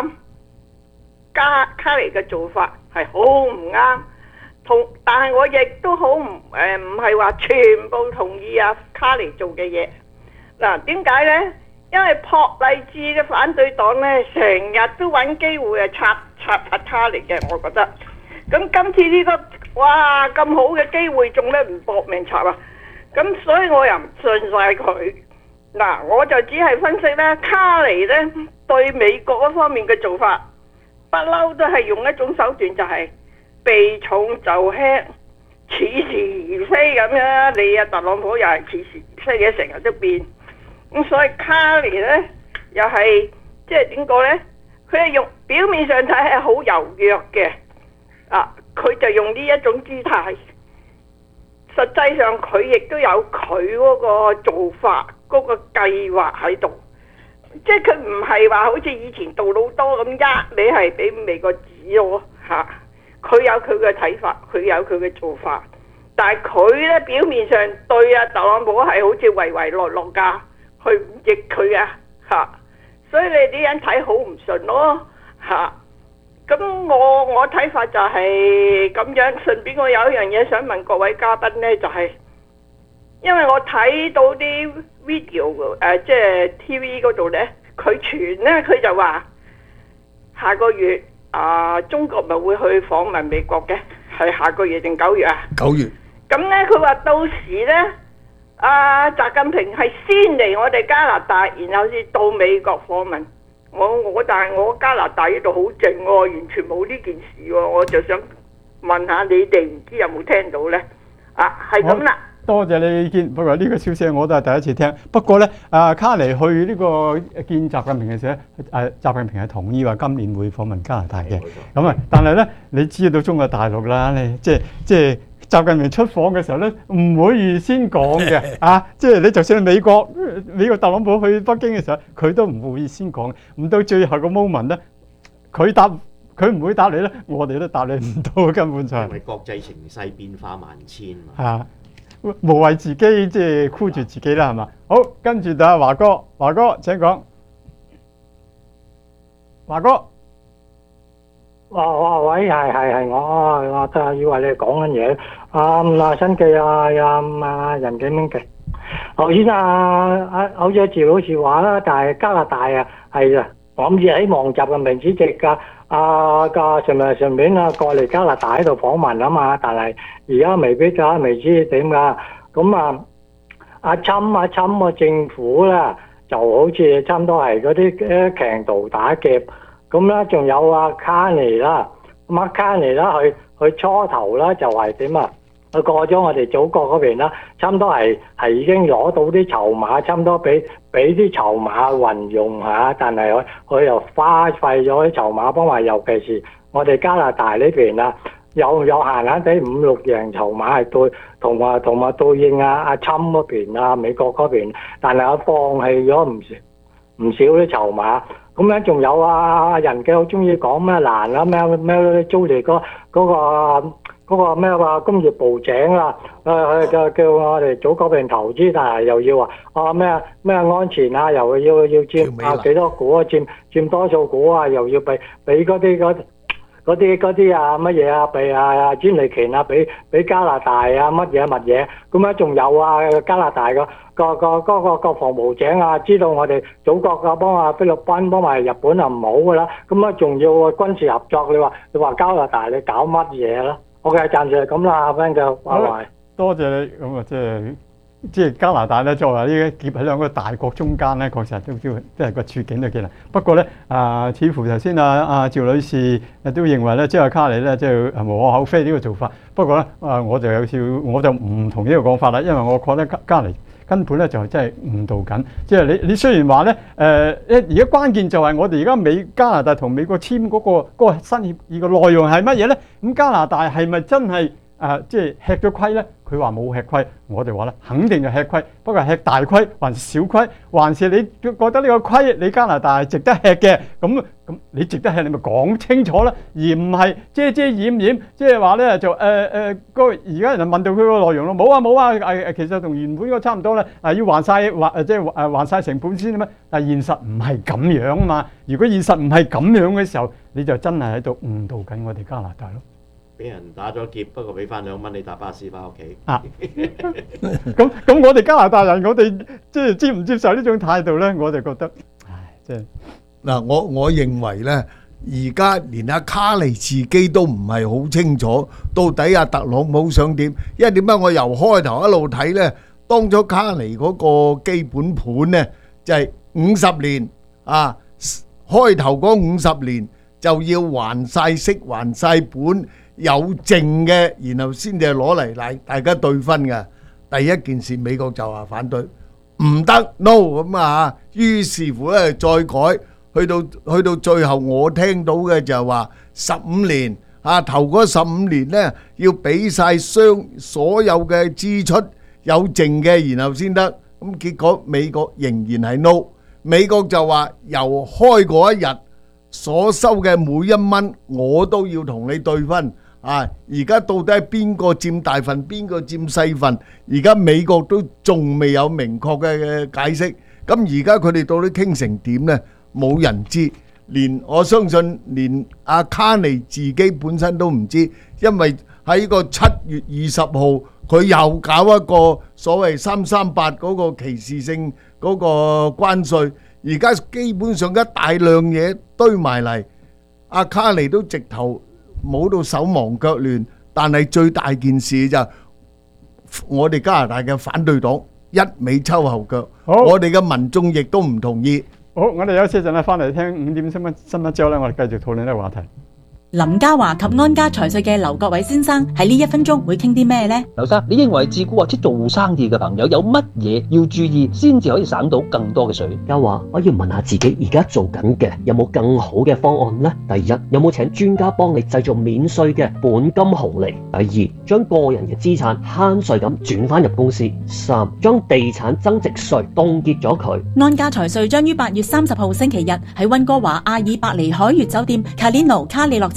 卡尼嘅做法係好唔啱，但係我亦都好唔係話全部同意卡尼做嘅嘢。嗱，點解呢？因為朴勵智嘅反對黨呢，成日都揾機會插卡尼嘅，我覺得。咁今次呢個哇咁好嘅機會，仲咧唔搏命插啊！咁所以我又唔信晒佢。嗱，我就只係分析咧，卡尼咧對美國嗰方面嘅做法，不嬲都係用一種手段，就係避重就輕，似是而非咁樣。你特朗普又係似是而非嘅，成日都變。咁所以卡尼咧又係即係點講咧？佢係用表面上睇係好柔弱嘅，佢就用呢一種姿態。實際上佢亦都有佢嗰個做法，嗰個計劃喺度。即係佢唔係話好似以前杜魯多咁你係俾美國指咯嚇。佢有佢嘅睇法，佢有佢嘅做法。但係佢咧表面上對特朗普係好似唯唯諾諾㗎，去逆佢嚇。所以你啲人睇好唔順咯嚇。咁我睇法就係咁樣。順便我有一樣嘢想問各位嘉賓呢，就係因為我睇到啲 video 即係 TV 嗰度呢，佢傳呢，佢就話下個月中國咪會去訪問美國嘅，係下個月定9月啊？9月。咁呢，佢話到時呢，習近平係先嚟我哋加拿大，然後先到美國訪問。但係我加拿大呢度好靜喎，完全冇呢件事喎，我就想問下你哋，唔知有冇聽到呢？係咁啦。 多謝你意見，不過呢個消息我都係第一次聽。不過呢，卡尼去呢個見習近平嘅時候，習近平係同意話今年會訪問加拿大嘅。咁啊，但係呢，你知道中國大陸啦，你即係習近平出訪嘅時候咧，唔會預先講嘅即係你就算美國特朗普去北京嘅時候，佢都唔會預先講。唔到最後個 moment 咧，佢唔會答你咧，我哋都答你唔到，根本上。 因為國際情勢變化萬千嘛。 無謂自己即係箍住自己啦，係嘛？好，跟住就阿華哥，華哥請講。華哥， 喂，係我就以為你講緊嘢。新記人幾名記。頭先好似趙老師話啦，但係加拿大係我諗住希望習近平主席順便過嚟加拿大喺度訪問啊嘛，但係而家未必㗎，未知點㗎。咁阿侵個政府咧就好似差唔多係嗰啲強盜打劫。咁咧仲有卡尼啦，咁卡尼啦，佢初頭啦就係點啊？佢過咗我哋祖國嗰邊啦，差唔多係已經攞到啲籌碼，差唔多俾啲籌碼運用下，但係佢又花費咗啲籌碼，幫埋尤其是我哋加拿大呢邊啊，有閒閒地5-6樣籌碼係對同埋對應阿侵嗰邊美國嗰邊，但係佢放棄咗唔少啲籌碼。咁樣仲有人嘅好中意講咩蘭啦咩租嚟嗰個咩工業部長啦，就叫我哋祖國邊投資，但係又要話咩安全啊，又要佔幾多股啊，佔多數股啊，又要俾嗰啲乜嘢俾專利權俾加拿大乜嘢，咁樣仲有加拿大個國防部長知道我哋祖國幫菲律賓幫埋日本唔好噶啦，咁仲要軍事合作，你話加拿大你搞乜嘢啦？我嘅暫時係咁啦，阿 Ben 就話埋。 多謝你，咁即係加拿大咧，作為呢夾喺兩個大國中間咧，確實都係個處境都幾難。不過咧，似乎頭先阿趙女士都認為咧，即係卡尼咧，即係無可厚非呢個做法。不過咧，我就唔同呢個講法啦，因為我覺得卡尼根本咧就真係誤導緊。即係你雖然話咧，而家關鍵就係我哋而家加拿大同美國簽嗰個新協議嘅內容係乜嘢咧？咁加拿大係咪真係即係吃咗虧咧？佢話冇吃虧，我哋話咧肯定係吃虧，不過係吃大虧還是小虧，還是你覺得呢個虧你加拿大係值得吃嘅？咁你值得吃，你咪講清楚啦，而唔係遮掩，即係話咧就而家人問到佢個內容咯，冇啊，其實同原本嗰個差唔多啦，要還晒成本先啊嘛，但係現實唔係咁樣啊嘛，如果現實唔係咁樣嘅時候，你就真係喺度誤導緊我哋加拿大咯。 俾人打咗劫，不過俾翻2蚊你搭巴士翻屋企。 咁我哋加拿大人，我哋即係接唔接受呢種態度咧？我哋覺得，即係嗱，我認為咧，而家連阿卡尼自己都唔係好清楚，到底阿特朗普想點？因為點解我由開頭一路睇咧，當初卡尼嗰個基本盤咧，就係50年開頭嗰50年就要還晒息還晒本。有剩嘅，然後先至攞嚟大家對分嘅。第一件事美國就話反對，唔得 no 咁於是乎咧再改，去到最後我聽到嘅就係話15年頭嗰15年咧要俾晒所有嘅支出有剩嘅，然後先得。咁結果美國仍然係 no， 美國就話由開嗰一日所收嘅每1蚊我都要同你對分。而家到底係邊個佔大份，邊個佔細份？而家美國都仲未有明確嘅解釋。咁而家佢哋到底傾成點呢？冇人知，我相信連阿卡尼自己本身都唔知，因為喺個7月20號，佢又搞一個所謂338嗰個歧視性嗰個關稅。而家基本上一大量嘢堆埋嚟，阿卡尼都直頭冇到手忙腳亂，但係最大件事就我哋加拿大嘅反對黨一味抽後腳，我哋嘅民眾亦都唔同意。 好，我哋休息一陣啦，翻嚟聽5點新聞之後咧，我哋繼續討論呢個話題。 林家華及安家財稅嘅劉國偉先生喺呢1分鐘會傾啲咩呢？ 劉生，你認為自僱或者做生意嘅朋友有乜嘢要注意，先至可以省到更多嘅稅？ 家華，我要問下自己而家做緊嘅有冇更好嘅方案呢？第一，有冇請專家幫你製造免稅嘅本金紅利？第二，將個人嘅資產慳稅咁轉翻入公司。3，將地產增值稅凍結咗佢。 安家財稅將於8月30號星期日喺溫哥華阿爾伯尼海悅酒店卡利諾卡利諾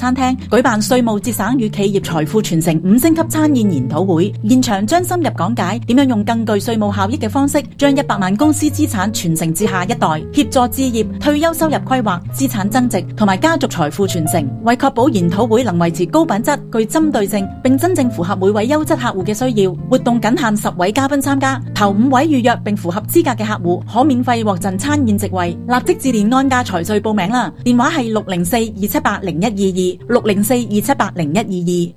餐廳舉辦稅務節省與企業財富傳承5星級餐宴研討會，現場將深入講解點樣用更具稅務效益嘅方式，將100萬公司資產傳承至下一代，協助置業、退休收入規劃、資產增值同埋家族財富傳承。為確保研討會能維持高品質、具針對性，並真正符合每位優質客戶嘅需要，活動僅限10位嘉賓參加，頭5位預約並符合資格嘅客戶可免費獲贈餐宴席位。立即致電安家財稅報名啦，電話係604-278-0122，604-278-0122。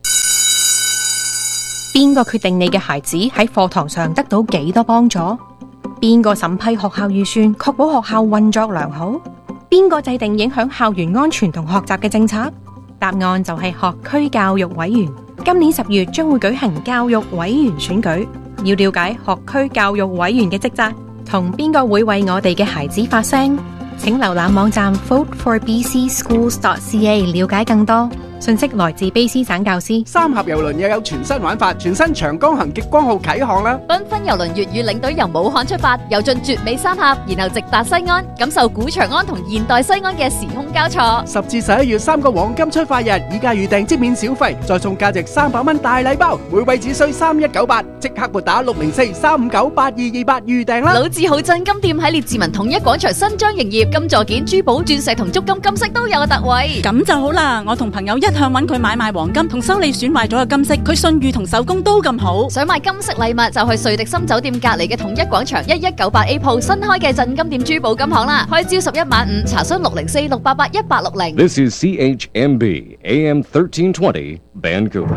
邊個決定你嘅孩子喺課堂上得到幾多幫助？邊個審批學校預算，確保學校運作良好？邊個制定影響校園安全同學習嘅政策？答案就係學區教育委員。今年10月將會舉行教育委員選舉，要了解學區教育委員嘅職責，同邊個會為我哋嘅孩子發聲？請瀏覽網站 voteforbcschools.ca 了解更多。信息來自卑斯省教師。 三峽郵輪又有全新玩法，全新長江行極光號啟航啦！ 繽紛郵輪粵語領隊由武漢出發，遊進絕美三峽，然後直達西安，感受古長安同現代西安嘅時空交錯。 10至11月3個黃金出發日，以價預訂即免小費，再送價值300蚊大禮包，每位只需3198，即刻撥打604-359-8228預訂啦！ 老字號鎮金店喺列治文統一廣場新張營業，金座件、珠寶、鑽石同足金金飾都有特惠。 咁就好啦，我同朋友一向揾佢買賣黃金同修理損壞咗嘅金飾，佢信譽同手工都咁好。 想買金飾禮物就去瑞迪森酒店隔離嘅統一廣場1198A 鋪新開嘅鎮金店珠寶金行啦，開朝11晚5，查詢604-688-1860。 This is CHMB AM 1320 Vancouver。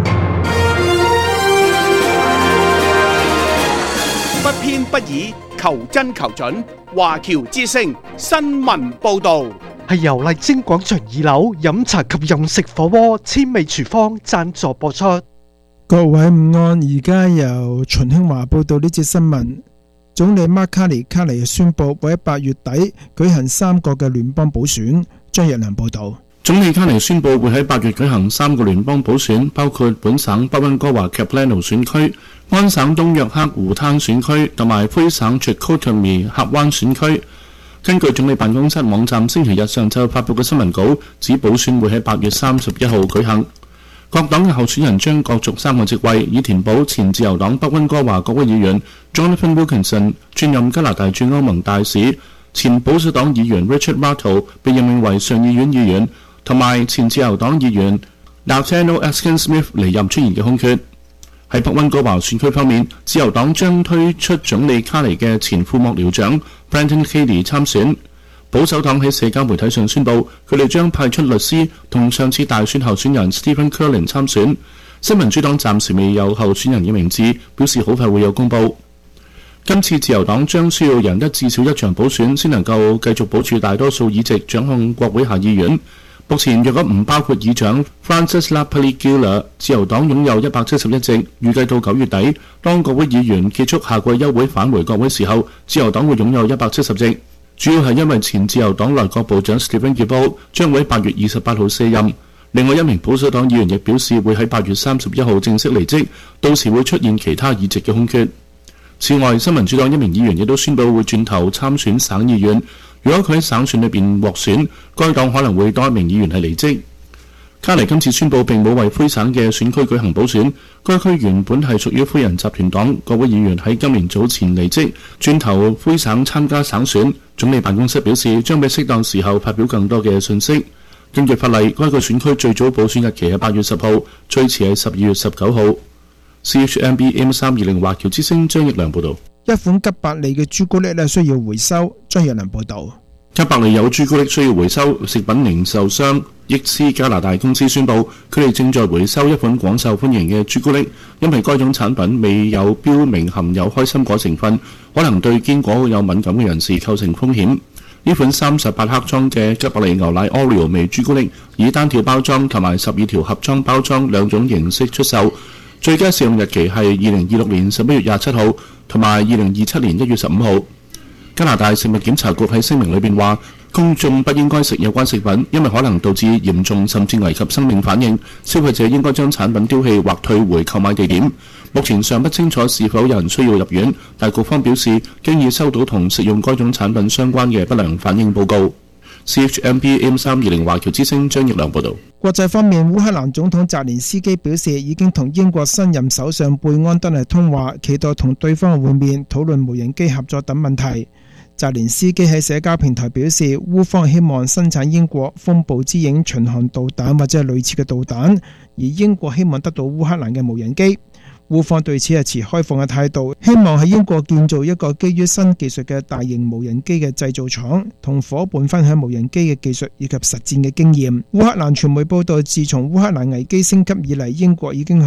不偏不倚，求真求準。華僑之聲新聞報導。 係由麗晶廣場2樓飲茶及飲食火鍋千味廚房贊助播出。 各位午安，而家由秦興華報道呢節新聞。總理馬卡尼宣布會喺8月底舉行3個嘅聯邦補選。張日良報道。 總理卡尼宣布會喺8月舉行3個聯邦補選，包括本省北溫哥華 Capilano 選區、安省東約克湖灘選區同埋魁省 Chicoutimi 峽灣選區。根據總理辦公室網站星期日上晝發布嘅新聞稿，指補選會喺8月31號舉行。各黨嘅候選人將角逐3個職位，以填補前自由黨北溫哥華國會議員 Jonathan Wilkinson 轉任加拿大駐歐盟大使，前保守黨議員 Richard Martel 被任命為上議院議員，同埋前自由黨議員 Nathaniel Askin Smith 離任出現嘅空缺。喺北溫哥華選區方面，自由黨將推出總理卡尼嘅前副幕僚長 Brandon Cady 參選。保守黨喺社交媒體上宣布，佢哋將派出律師同上次大選候選人 Stephen Curlin 參選。新民主黨暫時未有候選人嘅名字，表示好快會有公佈。今次自由黨將需要贏得至少1場補選，先能夠繼續保住大多數議席，掌控國會下議院。目前若果唔包括議長 Francis Lapalisse-Giller， 自由黨擁有171席，預計到9月底，當國會議員結束夏季休會返回國會時候，自由黨會擁有170席。主要係因為前自由黨內閣部長 Stephen Guilbeault 將會喺8月28號卸任。另外一名保守黨議員亦表示會喺8月31號正式離職，到時會出現其他議席嘅空缺。此外，新民主黨一名議員亦都宣布會轉頭參選省議院。如果佢喺省選裏邊獲選，該黨可能會多一名議員係離職。卡尼今次宣布並冇為魁省嘅選區舉行補選，該區原本係屬於魁人集團黨，各位議員喺今年早前離職，轉投魁省參加省選。總理辦公室表示將喺適當時候發表更多嘅信息。根據法例，該個選區最早補選日期係8月10號，最遲係12月19號。CHMB AM320 華僑之聲張益良報導。 一款吉百利嘅朱古力需要回收。張日良報導。 吉百利有朱古力需要回收，食品零售商益斯加拿大公司宣布，佢哋正在回收一款廣受歡迎嘅朱古力，因為該種產品未有標明含有開心果成分，可能對堅果有敏感嘅人士構成風險。呢款38克裝嘅吉百利牛奶 Oreo 味朱古力，以單條包裝同埋12條盒裝包裝兩種形式出售，最佳試用日期係2026年11月27號同埋2027年1月15號。加拿大食物檢查局喺聲明裏邊話，公眾不應該食有關食品，因為可能導致嚴重甚至危及生命反應。消費者應該將產品丟棄或退回購買地點。目前尚不清楚是否有人需要入院，但局方表示經已收到同食用該種產品相關嘅不良反應報告。 CHMP AM320 華僑之聲張益良報導。 國際方面，烏克蘭總統澤連斯基表示已經同英國新任首相貝安德麗通話，期待同對方會面，討論無人機合作等問題。澤連斯基喺社交平台表示，烏方希望生產英國風暴之影巡航導彈或者係類似嘅導彈，而英國希望得到烏克蘭嘅無人機。烏方對此係持開放嘅態度，希望喺英國建造一個基於新技術嘅大型無人機嘅製造廠，同伙伴分享無人機嘅技術以及實戰嘅經驗。烏克蘭傳媒報道，自從烏克蘭危機升級以嚟，英國已經